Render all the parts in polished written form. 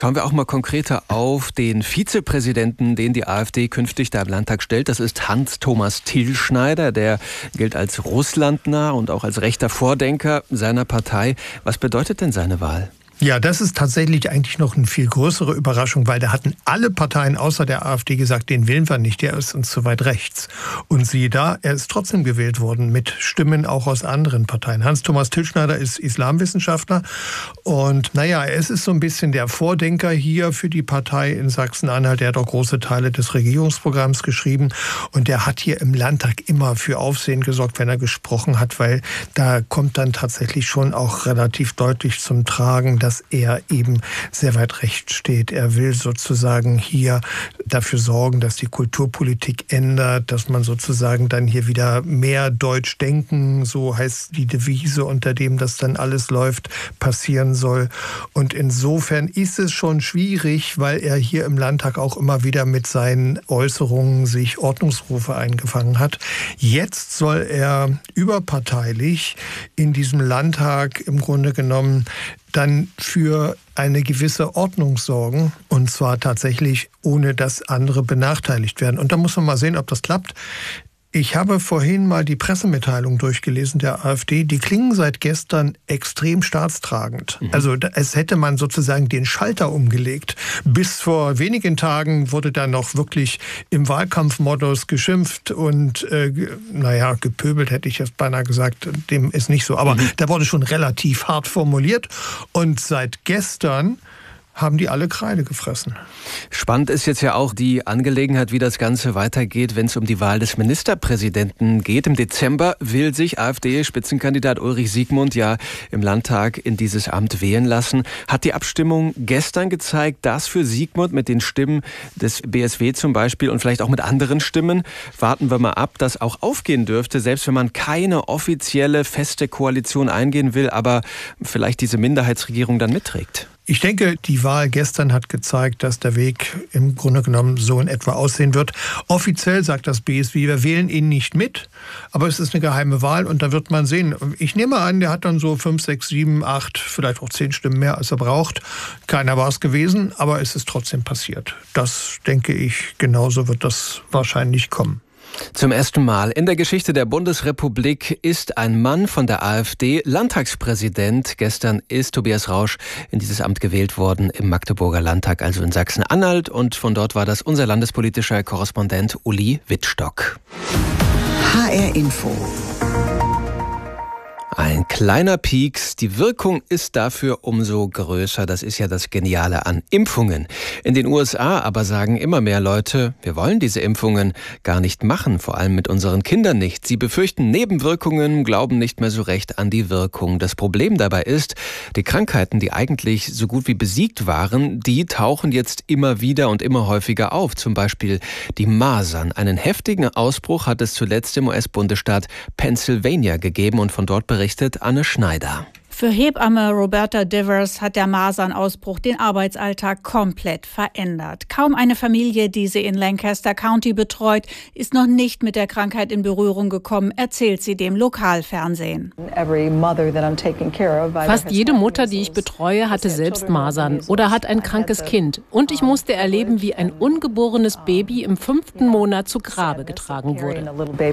Schauen wir auch mal konkreter auf den Vizepräsidenten, den die AfD künftig da im Landtag stellt. Das ist Hans-Thomas Tilschneider. Der gilt als russlandnah und auch als rechter Vordenker seiner Partei. Was bedeutet denn seine Wahl? Ja, das ist tatsächlich eigentlich noch eine viel größere Überraschung, weil da hatten alle Parteien außer der AfD gesagt, den wählen wir nicht, der ist uns zu weit rechts. Und siehe da, er ist trotzdem gewählt worden mit Stimmen auch aus anderen Parteien. Hans-Thomas Tilschneider ist Islamwissenschaftler und es ist so ein bisschen der Vordenker hier für die Partei in Sachsen-Anhalt. Der hat auch große Teile des Regierungsprogramms geschrieben und der hat hier im Landtag immer für Aufsehen gesorgt, wenn er gesprochen hat, weil da kommt dann tatsächlich schon auch relativ deutlich zum Tragen, dass er eben sehr weit rechts steht. Er will sozusagen hier dafür sorgen, dass die Kulturpolitik ändert, dass man sozusagen dann hier wieder mehr Deutsch denken, so heißt die Devise, unter dem das dann alles läuft, passieren soll. Und insofern ist es schon schwierig, weil er hier im Landtag auch immer wieder mit seinen Äußerungen sich Ordnungsrufe eingefangen hat. Jetzt soll er überparteilich in diesem Landtag im Grunde genommen dann für eine gewisse Ordnung sorgen, und zwar tatsächlich, ohne dass andere benachteiligt werden. Und da muss man mal sehen, ob das klappt. Ich habe vorhin mal die Pressemitteilung durchgelesen der AfD. Die klingen seit gestern extrem staatstragend. Also es hätte man sozusagen den Schalter umgelegt. Bis vor wenigen Tagen wurde da noch wirklich im Wahlkampfmodus geschimpft und gepöbelt, hätte ich jetzt beinahe gesagt. Dem ist nicht so. Aber da wurde schon relativ hart formuliert. Und seit gestern haben die alle Kreide gefressen. Spannend ist jetzt ja auch die Angelegenheit, wie das Ganze weitergeht, wenn es um die Wahl des Ministerpräsidenten geht. Im Dezember will sich AfD-Spitzenkandidat Ulrich Siegmund ja im Landtag in dieses Amt wählen lassen. Hat die Abstimmung gestern gezeigt, dass für Siegmund mit den Stimmen des BSW zum Beispiel und vielleicht auch mit anderen Stimmen, warten wir mal ab, das auch aufgehen dürfte, selbst wenn man keine offizielle, feste Koalition eingehen will, aber vielleicht diese Minderheitsregierung dann mitträgt? Ich denke, die Wahl gestern hat gezeigt, dass der Weg im Grunde genommen so in etwa aussehen wird. Offiziell sagt das BSW, wir wählen ihn nicht mit, aber es ist eine geheime Wahl und da wird man sehen. Ich nehme an, der hat dann so 5, 6, 7, 8, vielleicht auch 10 Stimmen mehr, als er braucht. Keiner war es gewesen, aber es ist trotzdem passiert. Das denke ich, genauso wird das wahrscheinlich kommen. Zum ersten Mal in der Geschichte der Bundesrepublik ist ein Mann von der AfD Landtagspräsident. Gestern ist Tobias Rausch in dieses Amt gewählt worden im Magdeburger Landtag, also in Sachsen-Anhalt. Und von dort war das unser landespolitischer Korrespondent Uli Wittstock. HR Info. Ein kleiner Pieks, die Wirkung ist dafür umso größer. Das ist ja das Geniale an Impfungen. In den USA aber sagen immer mehr Leute, wir wollen diese Impfungen gar nicht machen, vor allem mit unseren Kindern nicht. Sie befürchten Nebenwirkungen, glauben nicht mehr so recht an die Wirkung. Das Problem dabei ist, die Krankheiten, die eigentlich so gut wie besiegt waren, die tauchen jetzt immer wieder und immer häufiger auf. Zum Beispiel die Masern. Einen heftigen Ausbruch hat es zuletzt im US-Bundesstaat Pennsylvania gegeben und von dort berichtet Anne Schneider. Für Hebamme Roberta Divers hat der Masernausbruch den Arbeitsalltag komplett verändert. Kaum eine Familie, die sie in Lancaster County betreut, ist noch nicht mit der Krankheit in Berührung gekommen, erzählt sie dem Lokalfernsehen. Fast jede Mutter, die ich betreue, hatte selbst Masern oder hat ein krankes Kind. Und ich musste erleben, wie ein ungeborenes Baby im 5. Monat zu Grabe getragen wurde.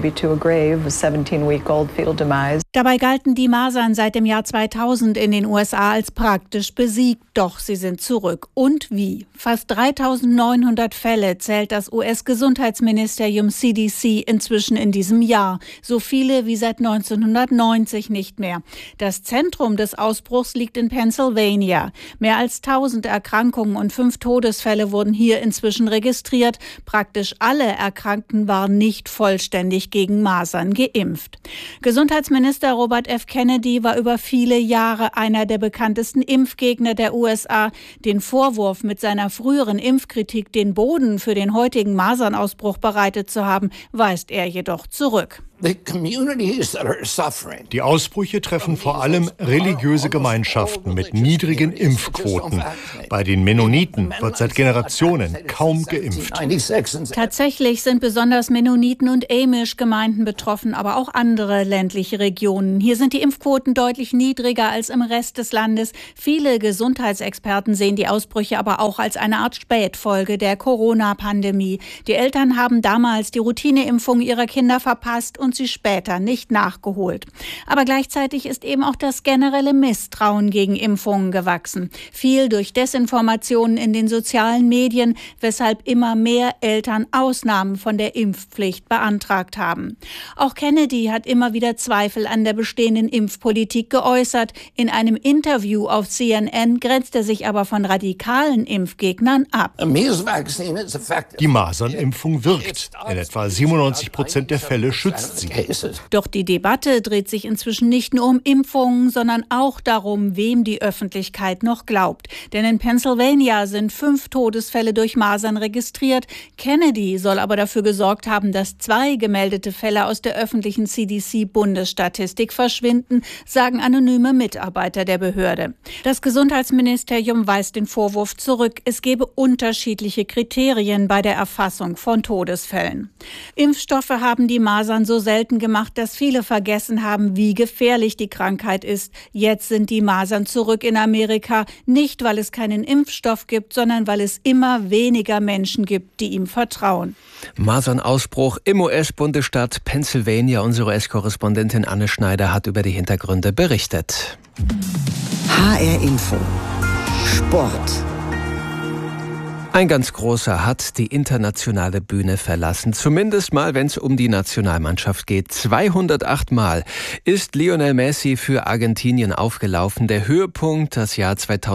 Dabei galten die Masern seit dem Jahr 2000 in den USA als praktisch besiegt, doch sie sind zurück. Und wie? Fast 3.900 Fälle zählt das US-Gesundheitsministerium CDC inzwischen in diesem Jahr. So viele wie seit 1990 nicht mehr. Das Zentrum des Ausbruchs liegt in Pennsylvania. Mehr als 1.000 Erkrankungen und 5 Todesfälle wurden hier inzwischen registriert. Praktisch alle Erkrankten waren nicht vollständig gegen Masern geimpft. Gesundheitsminister Robert F. Kennedy war über viele Jahre einer der bekanntesten Impfgegner der USA. Den Vorwurf, mit seiner früheren Impfkritik den Boden für den heutigen Masernausbruch bereitet zu haben, weist er jedoch zurück. Die Ausbrüche treffen vor allem religiöse Gemeinschaften mit niedrigen Impfquoten. Bei den Mennoniten wird seit Generationen kaum geimpft. Tatsächlich sind besonders Mennoniten und Amish-Gemeinden betroffen, aber auch andere ländliche Regionen. Hier sind die Impfquoten deutlich niedriger als im Rest des Landes. Viele Gesundheitsexperten sehen die Ausbrüche aber auch als eine Art Spätfolge der Corona-Pandemie. Die Eltern haben damals die Routineimpfung ihrer Kinder verpasst und sie später nicht nachgeholt. Aber gleichzeitig ist eben auch das generelle Misstrauen gegen Impfungen gewachsen. Viel durch Desinformationen in den sozialen Medien, weshalb immer mehr Eltern Ausnahmen von der Impfpflicht beantragt haben. Auch Kennedy hat immer wieder Zweifel an der bestehenden Impfpolitik geäußert. In einem Interview auf CNN grenzt er sich aber von radikalen Impfgegnern ab. Die Masernimpfung wirkt. In etwa 97% der Fälle schützt sie. Doch die Debatte dreht sich inzwischen nicht nur um Impfungen, sondern auch darum, wem die Öffentlichkeit noch glaubt. Denn in Pennsylvania sind 5 Todesfälle durch Masern registriert. Kennedy soll aber dafür gesorgt haben, dass 2 gemeldete Fälle aus der öffentlichen CDC-Bundesstatistik verschwinden, sagen anonyme Mitarbeiter der Behörde. Das Gesundheitsministerium weist den Vorwurf zurück, es gebe unterschiedliche Kriterien bei der Erfassung von Todesfällen. Impfstoffe haben die Masern so selten gemacht, dass viele vergessen haben, wie gefährlich die Krankheit ist. Jetzt sind die Masern zurück in Amerika, nicht weil es keinen Impfstoff gibt, sondern weil es immer weniger Menschen gibt, die ihm vertrauen. Masernausbruch im US-Bundesstaat Pennsylvania. Unsere US-Korrespondentin Anne Schneider hat über die Hintergründe berichtet. HR Info. Sport. Ein ganz großer hat die internationale Bühne verlassen. Zumindest mal, wenn es um die Nationalmannschaft geht. 208 Mal ist Lionel Messi für Argentinien aufgelaufen. Der Höhepunkt das Jahr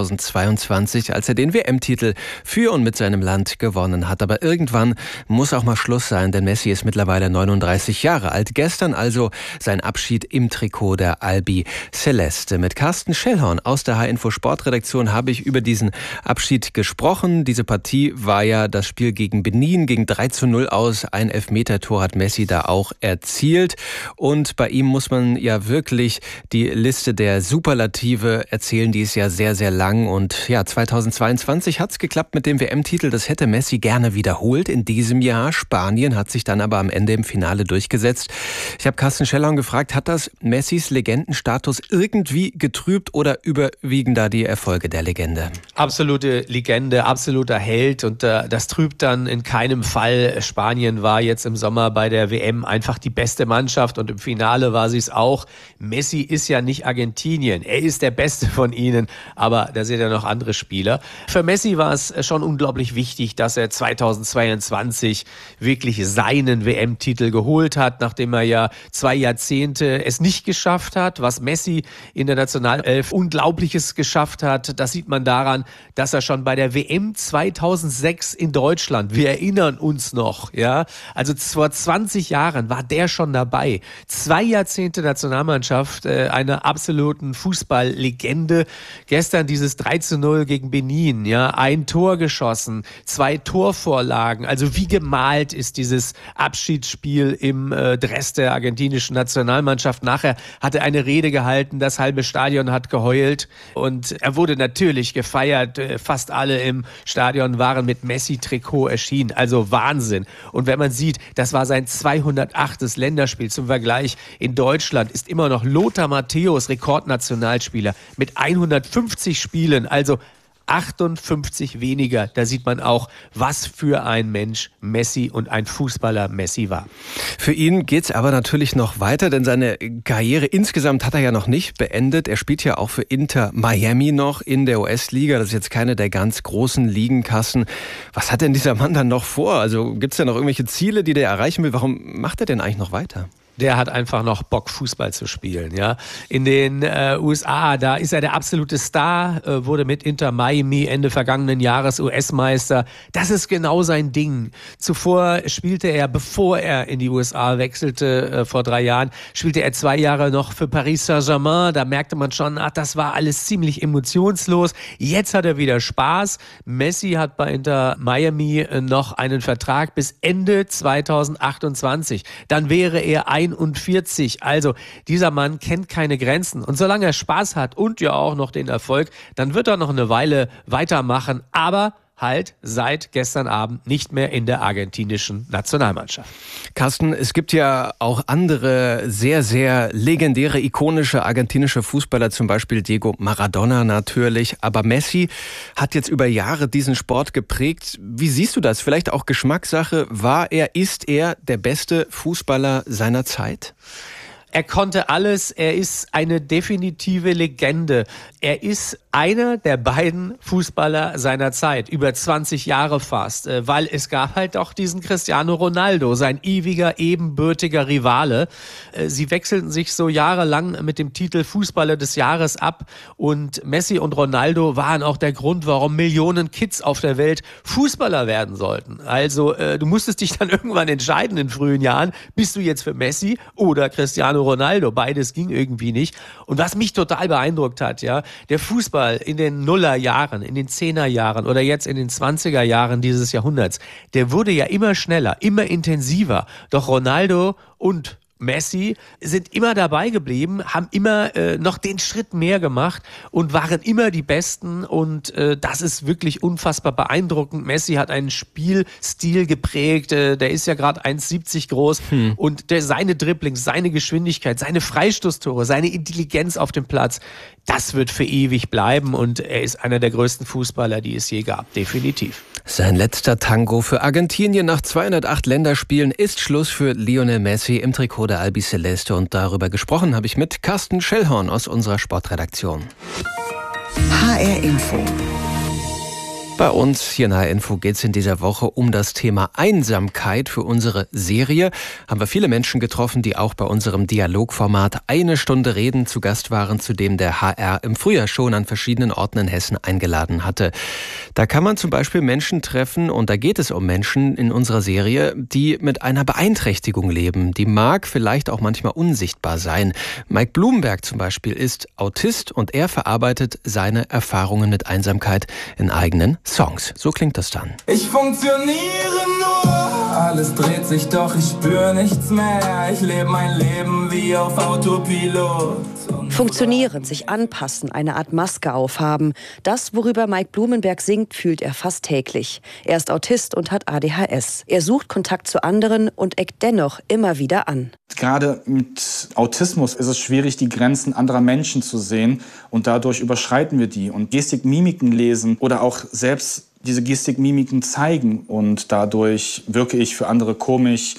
2022, als er den WM-Titel für und mit seinem Land gewonnen hat. Aber irgendwann muss auch mal Schluss sein, denn Messi ist mittlerweile 39 Jahre alt. Gestern also sein Abschied im Trikot der Albi Celeste. Mit Carsten Schellhorn aus der H-Info Sportredaktion habe ich über diesen Abschied gesprochen. Diese Partie war ja das Spiel gegen Benin, ging 3:0 aus. Ein Elfmetertor hat Messi da auch erzielt. Und bei ihm muss man ja wirklich die Liste der Superlative erzählen. Die ist ja sehr, sehr lang. Und ja, 2022 hat es geklappt mit dem WM-Titel. Das hätte Messi gerne wiederholt in diesem Jahr. Spanien hat sich dann aber am Ende im Finale durchgesetzt. Ich habe Carsten Schellhorn gefragt, hat das Messis Legendenstatus irgendwie getrübt oder überwiegen da die Erfolge der Legende? Absolute Legende, absoluter Held. Und das trübt dann in keinem Fall. Spanien war jetzt im Sommer bei der WM einfach die beste Mannschaft und im Finale war sie es auch. Messi ist ja nicht Argentinien. Er ist der Beste von ihnen, aber da sind ja noch andere Spieler. Für Messi war es schon unglaublich wichtig, dass er 2022 wirklich seinen WM-Titel geholt hat, nachdem er ja 2 Jahrzehnte es nicht geschafft hat. Was Messi in der Nationalelf Unglaubliches geschafft hat, das sieht man daran, dass er schon bei der WM 2006 in Deutschland, wir erinnern uns noch, ja, also vor 20 Jahren war der schon dabei. 2 Jahrzehnte Nationalmannschaft, einer absoluten Fußballlegende. Gestern dieses 3:0 gegen Benin, ja, 1 Tor geschossen, 2 Torvorlagen. Also wie gemalt ist dieses Abschiedsspiel im Dress der argentinischen Nationalmannschaft. Nachher hat er eine Rede gehalten, das halbe Stadion hat geheult und er wurde natürlich gefeiert. Fast alle im Stadion waren mit Messi-Trikot erschienen. Also Wahnsinn. Und wenn man sieht, das war sein 208. Länderspiel. Zum Vergleich, in Deutschland ist immer noch Lothar Matthäus Rekordnationalspieler mit 150 Spielen. Also 58 weniger. Da sieht man auch, was für ein Mensch Messi und ein Fußballer Messi war. Für ihn geht's aber natürlich noch weiter, denn seine Karriere insgesamt hat er ja noch nicht beendet. Er spielt ja auch für Inter Miami noch in der US-Liga. Das ist jetzt keine der ganz großen Ligenkassen. Was hat denn dieser Mann dann noch vor? Also gibt's da noch irgendwelche Ziele, die der erreichen will? Warum macht er denn eigentlich noch weiter? Der hat einfach noch Bock, Fußball zu spielen, ja. In den USA, da ist er der absolute Star, wurde mit Inter Miami Ende vergangenen Jahres US-Meister. Das ist genau sein Ding. Zuvor spielte er, bevor er in die USA wechselte, vor 3 Jahren, spielte er 2 Jahre noch für Paris Saint-Germain. Da merkte man schon, das war alles ziemlich emotionslos. Jetzt hat er wieder Spaß. Messi hat bei Inter Miami noch einen Vertrag bis Ende 2028. Dann wäre er 41. Also dieser Mann kennt keine Grenzen. Und solange er Spaß hat und ja auch noch den Erfolg, dann wird er noch eine Weile weitermachen. Aber halt seit gestern Abend nicht mehr in der argentinischen Nationalmannschaft. Carsten, es gibt ja auch andere sehr, sehr legendäre, ikonische argentinische Fußballer, zum Beispiel Diego Maradona natürlich. Aber Messi hat jetzt über Jahre diesen Sport geprägt. Wie siehst du das? Vielleicht auch Geschmackssache. Ist er der beste Fußballer seiner Zeit? Er konnte alles, er ist eine definitive Legende. Er ist einer der beiden Fußballer seiner Zeit, über 20 Jahre fast, weil es gab halt auch diesen Cristiano Ronaldo, sein ewiger, ebenbürtiger Rivale. Sie wechselten sich so jahrelang mit dem Titel Fußballer des Jahres ab und Messi und Ronaldo waren auch der Grund, warum Millionen Kids auf der Welt Fußballer werden sollten. Also du musstest dich dann irgendwann entscheiden in frühen Jahren, bist du jetzt für Messi oder Cristiano Ronaldo? Beides ging irgendwie nicht. Und was mich total beeindruckt hat, ja, der Fußball in den Nullerjahren, in den 10er-Jahren oder jetzt in den 20er-Jahren dieses Jahrhunderts, der wurde ja immer schneller, immer intensiver. Doch Ronaldo und Messi sind immer dabei geblieben, haben immer noch den Schritt mehr gemacht und waren immer die Besten und das ist wirklich unfassbar beeindruckend. Messi hat einen Spielstil geprägt, der ist ja gerade 1,70 groß und seine Dribblings, seine Geschwindigkeit, seine Freistoßtore, seine Intelligenz auf dem Platz, das wird für ewig bleiben und er ist einer der größten Fußballer, die es je gab, definitiv. Sein letzter Tango für Argentinien nach 208 Länderspielen ist Schluss für Lionel Messi im Trikot der Albiceleste und darüber gesprochen habe ich mit Carsten Schellhorn aus unserer Sportredaktion. HR Info. Bei uns hier in HR Info geht es in dieser Woche um das Thema Einsamkeit. Für unsere Serie haben wir viele Menschen getroffen, die auch bei unserem Dialogformat Eine Stunde reden zu Gast waren, zu dem der HR im Frühjahr schon an verschiedenen Orten in Hessen eingeladen hatte. Da kann man zum Beispiel Menschen treffen, und da geht es um Menschen in unserer Serie, die mit einer Beeinträchtigung leben. Die mag vielleicht auch manchmal unsichtbar sein. Mike Blumenberg zum Beispiel ist Autist und er verarbeitet seine Erfahrungen mit Einsamkeit in eigenen Songs. So klingt das dann. Ich funktioniere nur, alles dreht sich, doch ich spür nichts mehr. Ich lebe mein Leben wie auf Autopilot. Funktionieren, sich anpassen, eine Art Maske aufhaben. Das, worüber Mike Blumenberg singt, fühlt er fast täglich. Er ist Autist und hat ADHS. Er sucht Kontakt zu anderen und eckt dennoch immer wieder an. Gerade mit Autismus ist es schwierig, die Grenzen anderer Menschen zu sehen. Und dadurch überschreiten wir die. Und Gestik, Mimiken lesen oder auch selbst diese Gestik, Mimiken zeigen. Und dadurch wirke ich für andere komisch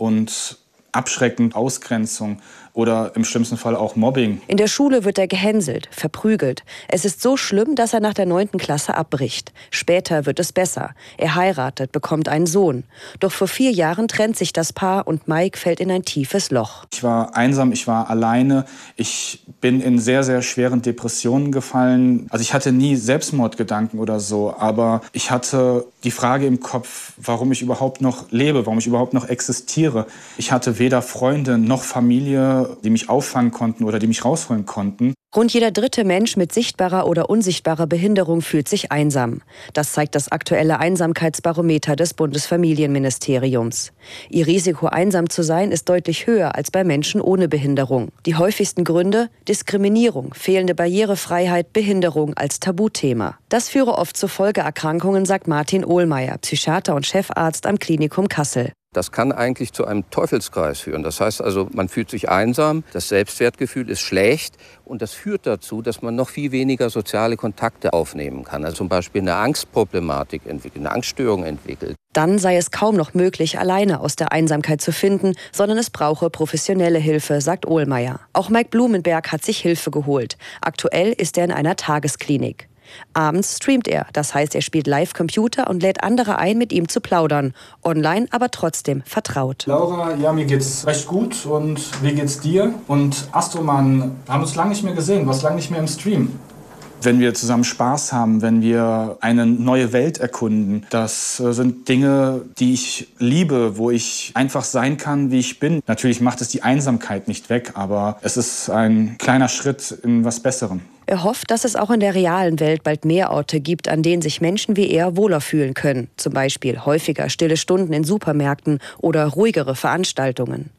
und abschreckend, Ausgrenzung oder im schlimmsten Fall auch Mobbing. In der Schule wird er gehänselt, verprügelt. Es ist so schlimm, dass er nach der 9. Klasse abbricht. Später wird es besser. Er heiratet, bekommt einen Sohn. Doch vor 4 Jahren trennt sich das Paar und Mike fällt in ein tiefes Loch. Ich war einsam, ich war alleine. Ich bin in sehr, sehr schweren Depressionen gefallen. Also ich hatte nie Selbstmordgedanken oder so, aber ich hatte die Frage im Kopf, warum ich überhaupt noch lebe, warum ich überhaupt noch existiere. Ich hatte weder Freunde noch Familie, die mich auffangen konnten oder die mich rausholen konnten. Rund jeder 3. Mensch mit sichtbarer oder unsichtbarer Behinderung fühlt sich einsam. Das zeigt das aktuelle Einsamkeitsbarometer des Bundesfamilienministeriums. Ihr Risiko, einsam zu sein, ist deutlich höher als bei Menschen ohne Behinderung. Die häufigsten Gründe: Diskriminierung, fehlende Barrierefreiheit, Behinderung als Tabuthema. Das führe oft zu Folgeerkrankungen, sagt Martin Ohlmeier, Psychiater und Chefarzt am Klinikum Kassel. Das kann eigentlich zu einem Teufelskreis führen. Das heißt also, man fühlt sich einsam, das Selbstwertgefühl ist schlecht und das führt dazu, dass man noch viel weniger soziale Kontakte aufnehmen kann. Also zum Beispiel eine Angstproblematik entwickelt, eine Angststörung entwickelt. Dann sei es kaum noch möglich, alleine aus der Einsamkeit zu finden, sondern es brauche professionelle Hilfe, sagt Ohlmeier. Auch Mike Blumenberg hat sich Hilfe geholt. Aktuell ist er in einer Tagesklinik. Abends streamt er, das heißt, er spielt Live-Computer und lädt andere ein, mit ihm zu plaudern. Online, aber trotzdem vertraut. Laura, ja, mir geht's recht gut und wie geht's dir? Und Astroman, wir haben uns lange nicht mehr gesehen, warst lange nicht mehr im Stream. Wenn wir zusammen Spaß haben, wenn wir eine neue Welt erkunden, das sind Dinge, die ich liebe, wo ich einfach sein kann, wie ich bin. Natürlich macht es die Einsamkeit nicht weg, aber es ist ein kleiner Schritt in was Besserem. Er hofft, dass es auch in der realen Welt bald mehr Orte gibt, an denen sich Menschen wie er wohler fühlen können. Zum Beispiel häufiger stille Stunden in Supermärkten oder ruhigere Veranstaltungen.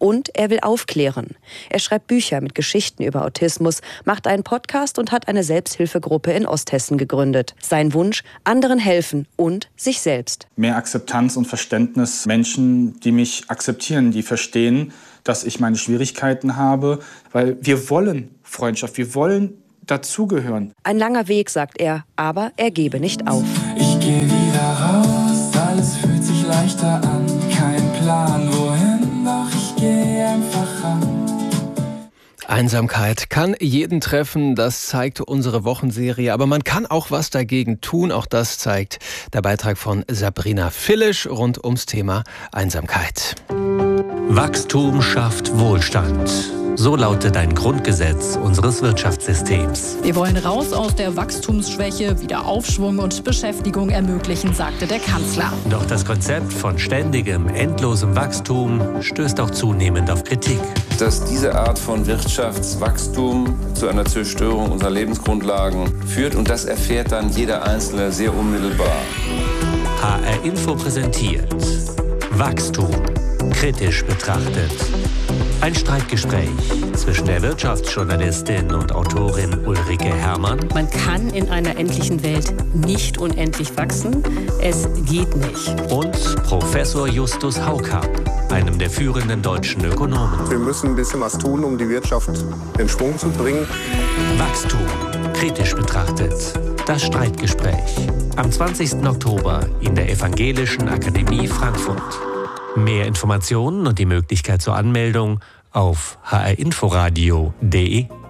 Und er will aufklären. Er schreibt Bücher mit Geschichten über Autismus, macht einen Podcast und hat eine Selbsthilfegruppe in Osthessen gegründet. Sein Wunsch: anderen helfen und sich selbst. Mehr Akzeptanz und Verständnis. Menschen, die mich akzeptieren, die verstehen, dass ich meine Schwierigkeiten habe. Weil wir wollen Freundschaft, wir wollen dazugehören. Ein langer Weg, sagt er, aber er gebe nicht auf. Ich gehe wieder raus, alles fühlt sich leichter an. Kein Plan, wohin, doch ich gehe einfach ran. Einsamkeit kann jeden treffen, das zeigt unsere Wochenserie, aber man kann auch was dagegen tun, auch das zeigt der Beitrag von Sabrina Fillisch rund ums Thema Einsamkeit. Wachstum schafft Wohlstand. So lautet ein Grundgesetz unseres Wirtschaftssystems. Wir wollen raus aus der Wachstumsschwäche, wieder Aufschwung und Beschäftigung ermöglichen, sagte der Kanzler. Doch das Konzept von ständigem, endlosem Wachstum stößt auch zunehmend auf Kritik. Dass diese Art von Wirtschaftswachstum zu einer Zerstörung unserer Lebensgrundlagen führt, und das erfährt dann jeder Einzelne sehr unmittelbar. HR Info präsentiert Wachstum kritisch betrachtet. Ein Streitgespräch zwischen der Wirtschaftsjournalistin und Autorin Ulrike Herrmann. Man kann in einer endlichen Welt nicht unendlich wachsen. Es geht nicht. Und Professor Justus Haukamp, einem der führenden deutschen Ökonomen. Wir müssen ein bisschen was tun, um die Wirtschaft in Schwung zu bringen. Wachstum kritisch betrachtet. Das Streitgespräch. Am 20. Oktober in der Evangelischen Akademie Frankfurt. Mehr Informationen und die Möglichkeit zur Anmeldung auf hrinforadio.de.